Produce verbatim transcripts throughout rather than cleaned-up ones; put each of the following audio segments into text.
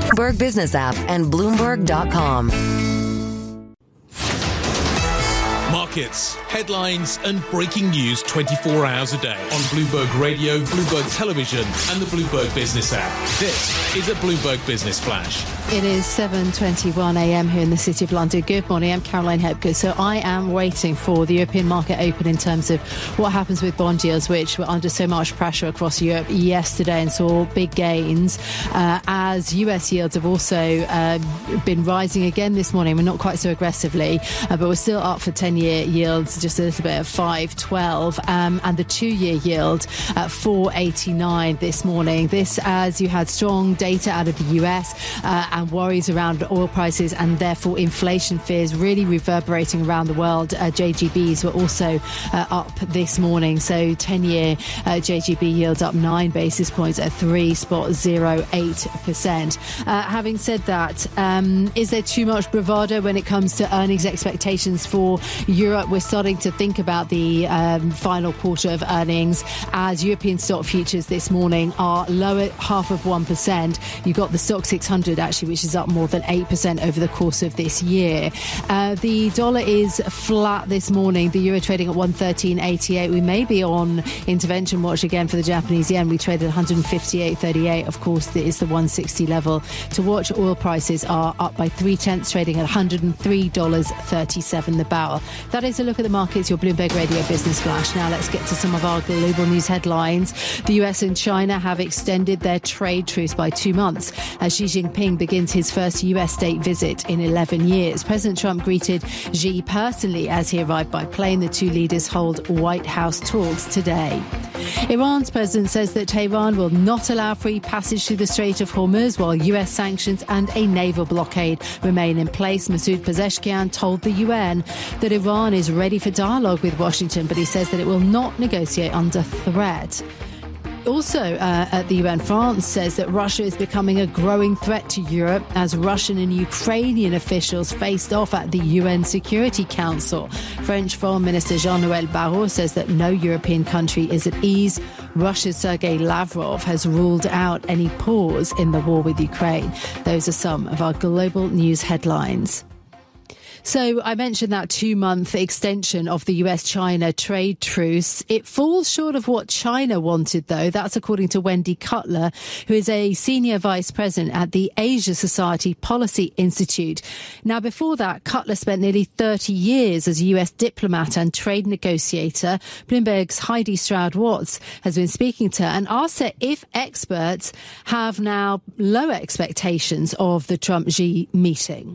Bloomberg Business app and Bloomberg dot com. Markets, headlines and breaking news twenty-four hours a day on Bloomberg Radio, Bloomberg Television and the Bloomberg Business app. This is a Bloomberg Business Flash. It is seven twenty-one a m here in the City of London. Good morning, I'm Caroline Hepgood. So I am waiting for the European market open in terms of what happens with bond yields, which were under so much pressure across Europe yesterday and saw big gains, uh, as U S yields have also uh, been rising again this morning. We're not quite so aggressively, uh, but we're still up for ten-year yields, just a little bit at five twelve, um, and the two-year yield at four eighty-nine this morning. This as you had strong data out of the U S uh, and worries around oil prices and therefore inflation fears really reverberating around the world. Uh, J G Bs were also uh, up this morning. So ten-year uh, J G B yields up nine basis points at three point zero eight percent. Uh, having said that, um, is there too much bravado when it comes to earnings expectations for Europe? We're starting to think about the um, final quarter of earnings as European stock futures this morning are lower half of one percent. You've got the stock six hundred actually, which is up more than eight percent over the course of this year. Uh, the dollar is flat this morning. The euro trading at one thirteen eighty-eight. We may be on intervention watch again for the Japanese yen. We traded one fifty-eight thirty-eight. Of course, there is the one sixty level to watch. Oil prices are up by three tenths, trading at one hundred three dollars thirty-seven the barrel. That is a look at the markets, your Bloomberg Radio Business Flash. Now let's get to some of our global news headlines. The U S and China have extended their trade truce by two months as Xi Jinping begins his first U S state visit in eleven years. President Trump greeted Xi personally as he arrived by plane. The two leaders hold White House talks today. Iran's president says that Tehran will not allow free passage through the Strait of Hormuz while U S sanctions and a naval blockade remain in place. Masoud Pezeshkian told the U N that Iran is ready for dialogue with Washington, but he says that it will not negotiate under threat. Also, uh, at the U N, France says that Russia is becoming a growing threat to Europe as Russian and Ukrainian officials faced off at the U N Security Council. French Foreign Minister Jean-Noël Barrot says that no European country is at ease. Russia's Sergei Lavrov has ruled out any pause in the war with Ukraine. Those are some of our global news headlines. So I mentioned that two-month extension of the U S China trade truce. It falls short of what China wanted, though. That's according to Wendy Cutler, who is a senior vice president at the Asia Society Policy Institute. Now, before that, Cutler spent nearly thirty years as a U S diplomat and trade negotiator. Bloomberg's Heidi Stroud-Watts has been speaking to her and asked her if experts have now low expectations of the Trump-Xi meeting.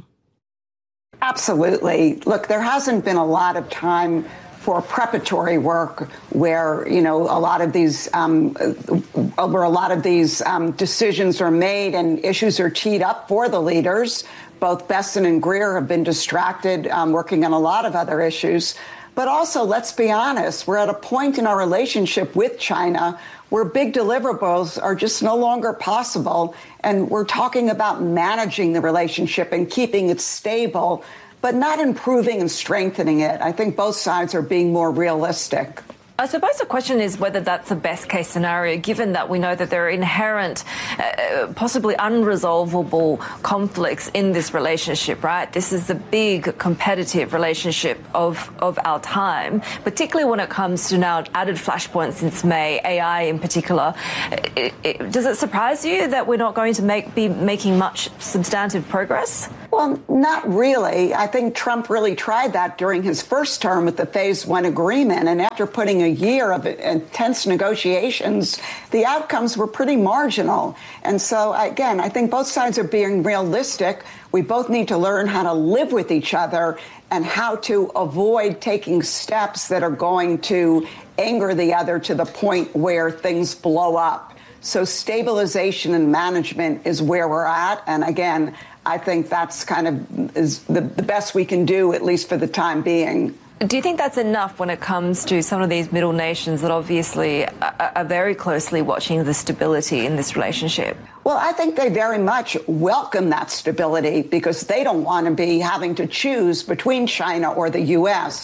Absolutely. Look, there hasn't been a lot of time for preparatory work where, you know, a lot of these um, where a lot of these um, decisions are made and issues are teed up for the leaders. Both Bessent and Greer have been distracted um, working on a lot of other issues. But also, let's be honest, we're at a point in our relationship with China where big deliverables are just no longer possible. And we're talking about managing the relationship and keeping it stable, but not improving and strengthening it. I think both sides are being more realistic. I suppose the question is whether that's the best case scenario, given that we know that there are inherent, uh, possibly unresolvable conflicts in this relationship, right? This is the big competitive relationship of, of our time, particularly when it comes to now added flashpoints since May, A I in particular. It, it, does it surprise you that we're not going to make, be making much substantive progress? Well, not really. I think Trump really tried that during his first term with the phase one agreement. And after putting a year of intense negotiations, the outcomes were pretty marginal. And so, again, I think both sides are being realistic. We both need to learn how to live with each other and how to avoid taking steps that are going to anger the other to the point where things blow up. So stabilization and management is where we're at. And again, I think that's kind of is the, the best we can do, at least for the time being. Do you think that's enough when it comes to some of these middle nations that obviously are, are very closely watching the stability in this relationship? Well, I think they very much welcome that stability because they don't want to be having to choose between China or the U S.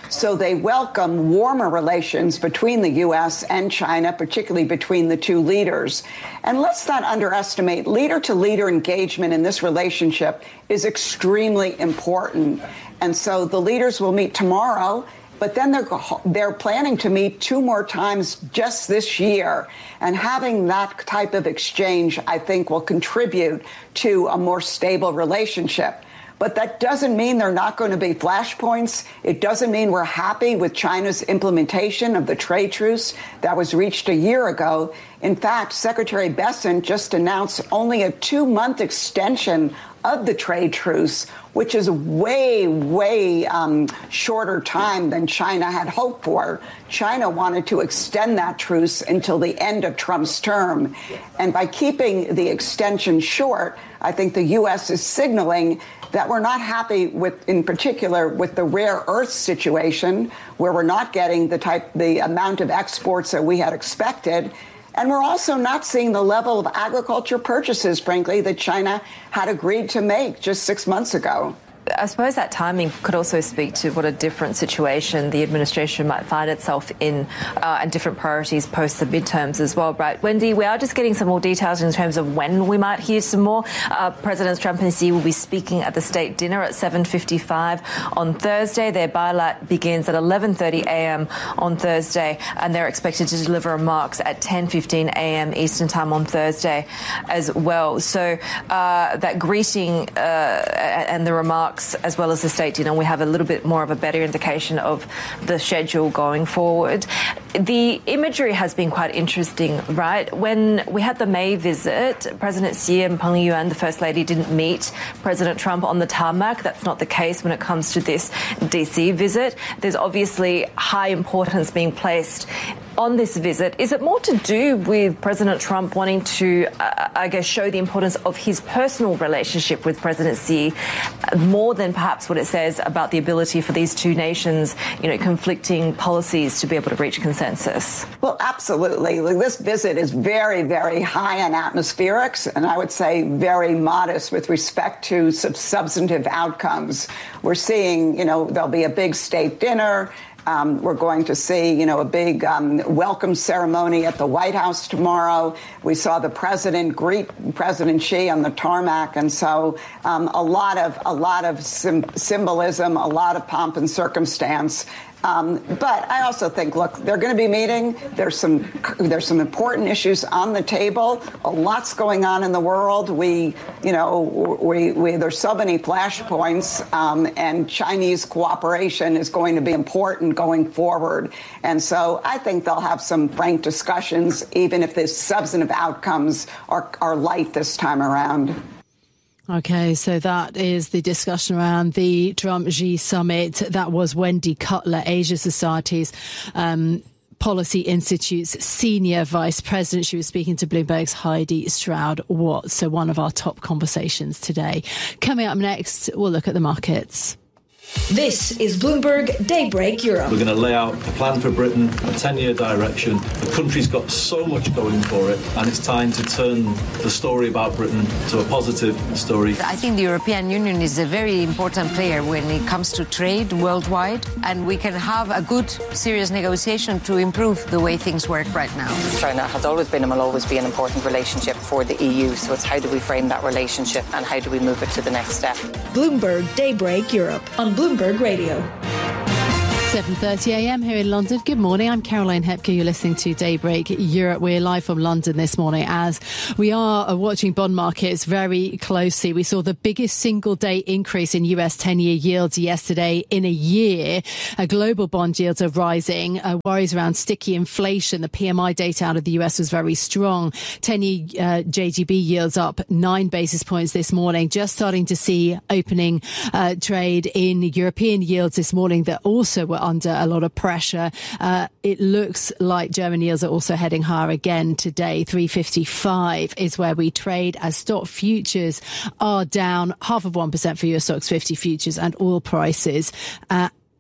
So they welcome warmer relations between the U S and China, particularly between the two leaders. And let's not underestimate, leader-to-leader engagement in this relationship is extremely important. And so the leaders will meet tomorrow, but then they're, they're planning to meet two more times just this year. And having that type of exchange, I think, will contribute to a more stable relationship. But that doesn't mean they're not going to be flashpoints. It doesn't mean we're happy with China's implementation of the trade truce that was reached a year ago. In fact, Secretary Bessent just announced only a two-month extension of the trade truce, which is way, way um, shorter time than China had hoped for. China wanted to extend that truce until the end of Trump's term. And by keeping the extension short, I think the U S is signaling that we're not happy with, in particular, with the rare earth situation, where we're not getting the type, the amount of exports that we had expected. And we're also not seeing the level of agriculture purchases, frankly, that China had agreed to make just six months ago. I suppose that timing could also speak to what a different situation the administration might find itself in uh, and different priorities post the midterms as well, right? Wendy, we are just getting some more details in terms of when we might hear some more. Uh, Presidents Trump and Xi will be speaking at the state dinner at seven fifty-five on Thursday. Their bilat begins at eleven thirty a.m. on Thursday, and they're expected to deliver remarks at ten fifteen a.m. Eastern Time on Thursday as well. So uh, that greeting uh, and the remarks, as well as the state dinner, we have a little bit more of a better indication of the schedule going forward. The imagery has been quite interesting, right? When we had the May visit, President Xi and Peng Liyuan, the First Lady, didn't meet President Trump on the tarmac. That's not the case when it comes to this D C visit. There's obviously high importance being placed on this visit. Is it more to do with President Trump wanting to, uh, I guess, show the importance of his personal relationship with President Xi, uh, more than perhaps what it says about the ability for these two nations, you know, conflicting policies to be able to reach consensus? Well, absolutely. This visit is very, very high on atmospherics, and I would say very modest with respect to sub- substantive outcomes. We're seeing, you know, there'll be a big state dinner. Um, we're going to see, you know, a big um, welcome ceremony at the White House tomorrow. We saw the president greet President Xi on the tarmac, and so um, a lot of a lot of sim- symbolism, a lot of pomp and circumstance. Um, but I also think, look, they're going to be meeting. There's some there's some important issues on the table. A lot's going on in the world. We, you know, we, we there's so many flashpoints, um, and Chinese cooperation is going to be important going forward. And so I think they'll have some frank discussions, even if the substantive outcomes are, are light this time around. OK, so that is the discussion around the Trump-Xi summit. That was Wendy Cutler, Asia Society's um, Policy Institute's senior vice president. She was speaking to Bloomberg's Heidi Stroud-Watts. So one of our top conversations today. Coming up next, we'll look at the markets. This is Bloomberg Daybreak Europe. We're going to lay out a plan for Britain, a ten-year direction. The country's got so much going for it, and it's time to turn the story about Britain to a positive story. I think the European Union is a very important player when it comes to trade worldwide, and we can have a good, serious negotiation to improve the way things work right now. China has always been and will always be an important relationship for the E U, so it's how do we frame that relationship and how do we move it to the next step. Bloomberg Daybreak Europe on Bloomberg Radio. seven thirty a.m. here in London. Good morning. I'm Caroline Hepker. You're listening to Daybreak Europe. We're live from London this morning as we are watching bond markets very closely. We saw the biggest single day increase in U S ten-year yields yesterday in a year. Uh, global bond yields are rising. Uh, worries around sticky inflation. The P M I data out of the U S was very strong. ten-year uh, J G B yields up nine basis points this morning. Just starting to see opening uh, trade in European yields this morning that also were under a lot of pressure. Uh, it looks like German yields are also heading higher again today. three fifty-five is where we trade as stock futures are down half of one percent for U S stocks fifty futures, and oil prices uh,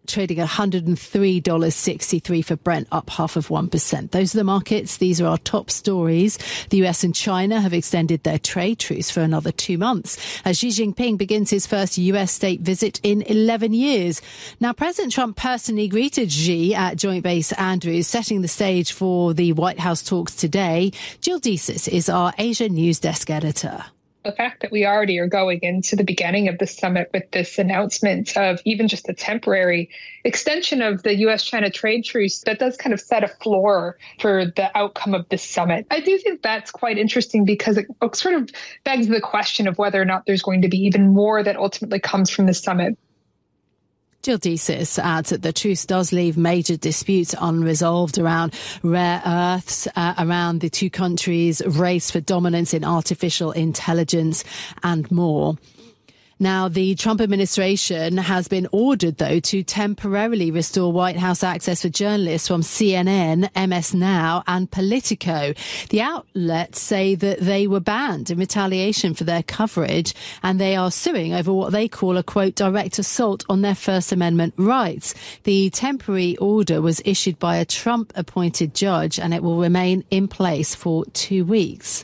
trading at one hundred three dollars sixty-three for Brent, up half of one percent. Those are the markets. These are our top stories. The U S and China have extended their trade truce for another two months as Xi Jinping begins his first U S state visit in eleven years. Now, President Trump personally greeted Xi at Joint Base Andrews, setting the stage for the White House talks today. Jill Deesis is our Asia News Desk editor. The fact that we already are going into the beginning of the summit with this announcement of even just a temporary extension of the U S China trade truce, that does kind of set a floor for the outcome of this summit. I do think that's quite interesting because it sort of begs the question of whether or not there's going to be even more that ultimately comes from the summit. Jill Deesis adds that the truce does leave major disputes unresolved around rare earths, uh, around the two countries' race for dominance in artificial intelligence and more. Now, the Trump administration has been ordered, though, to temporarily restore White House access for journalists from C N N, M S Now and Politico. The outlets say that they were banned in retaliation for their coverage, and they are suing over what they call a, quote, direct assault on their First Amendment rights. The temporary order was issued by a Trump-appointed judge, and it will remain in place for two weeks.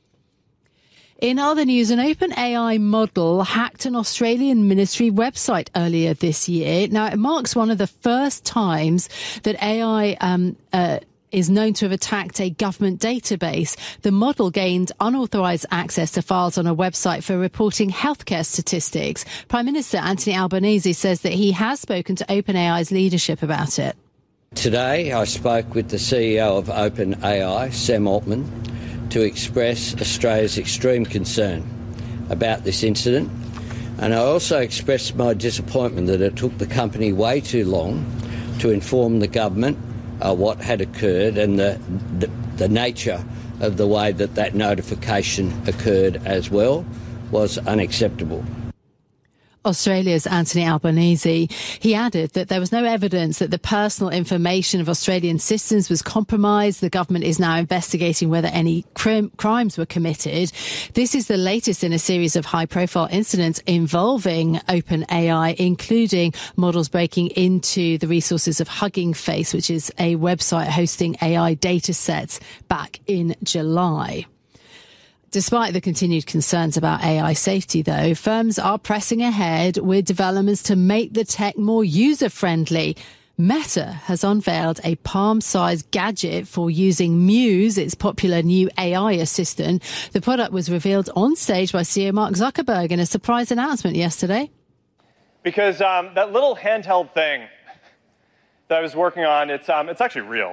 In other news, an OpenAI model hacked an Australian ministry website earlier this year. Now, it marks one of the first times that A I um, uh, is known to have attacked a government database. The model gained unauthorised access to files on a website for reporting healthcare statistics. Prime Minister Anthony Albanese says that he has spoken to OpenAI's leadership about it. Today, I spoke with the C E O of OpenAI, Sam Altman, to express Australia's extreme concern about this incident. And I also expressed my disappointment that it took the company way too long to inform the government uh, what had occurred, and the, the, the nature of the way that that notification occurred as well was unacceptable. Australia's Anthony Albanese. He added that there was no evidence that the personal information of Australian citizens was compromised. The government is now investigating whether any crim- crimes were committed. This is the latest in a series of high-profile incidents involving OpenAI, including models breaking into the resources of Hugging Face, which is a website hosting A I data sets, back in July. Despite the continued concerns about A I safety, though, firms are pressing ahead with developments to make the tech more user-friendly. Meta has unveiled a palm-sized gadget for using Muse, its popular new A I assistant. The product was revealed on stage by C E O Mark Zuckerberg in a surprise announcement yesterday. Because um, that little handheld thing that I was working on, it's, um, it's actually real.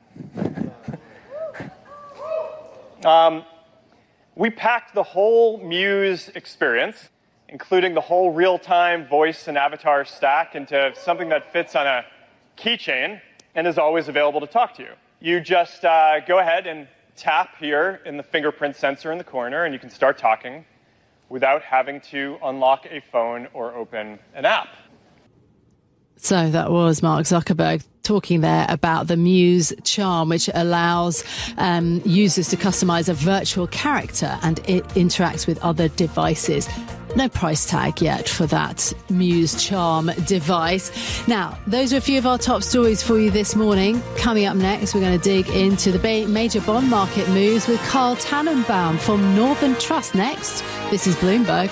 um... We packed the whole Muse experience, including the whole real-time voice and avatar stack, into something that fits on a keychain and is always available to talk to you. You just uh, go ahead and tap here in the fingerprint sensor in the corner, and you can start talking without having to unlock a phone or open an app. So that was Mark Zuckerberg talking there about the Muse Charm, which allows um, users to customize a virtual character, and it interacts with other devices. No price tag yet for that Muse Charm device. Now, those are a few of our top stories for you this morning. Coming up next, we're going to dig into the major bond market moves with Carl Tannenbaum from Northern Trust. Next, this is Bloomberg.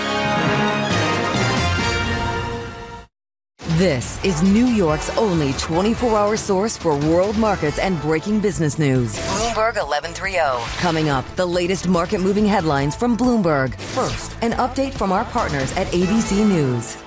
This is New York's only twenty-four hour source for world markets and breaking business news. Bloomberg eleven thirty. Coming up, the latest market moving headlines from Bloomberg. First, an update from our partners at A B C News.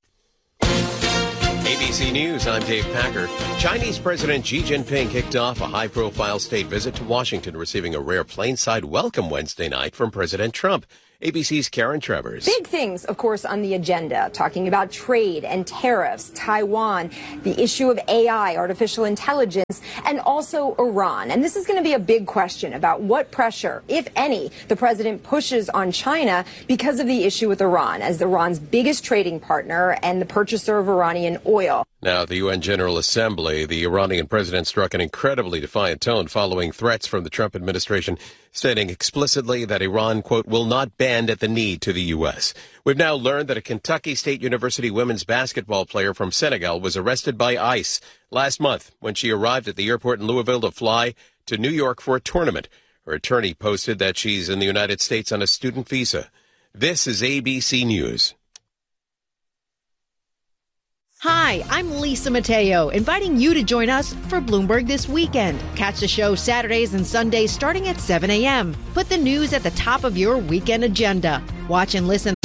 A B C News, I'm Dave Packer. Chinese President Xi Jinping kicked off a high-profile state visit to Washington, receiving a rare plainside welcome Wednesday night from President Trump. A B C's Karen Travers. Big things, of course, on the agenda, talking about trade and tariffs, Taiwan, the issue of A I, artificial intelligence, and also Iran. And this is going to be a big question about what pressure, if any, the president pushes on China because of the issue with Iran, as Iran's biggest trading partner and the purchaser of Iranian oil. Israel. Now, at the U N General Assembly, the Iranian president struck an incredibly defiant tone following threats from the Trump administration, stating explicitly that Iran, quote, will not bend at the knee to the U S. We've now learned that a Kentucky State University women's basketball player from Senegal was arrested by ICE last month when she arrived at the airport in Louisville to fly to New York for a tournament. Her attorney posted that she's in the United States on a student visa. This is A B C News. Hi, I'm Lisa Mateo, inviting you to join us for Bloomberg This Weekend. Catch the show Saturdays and Sundays starting at seven a.m. Put the news at the top of your weekend agenda. Watch and listen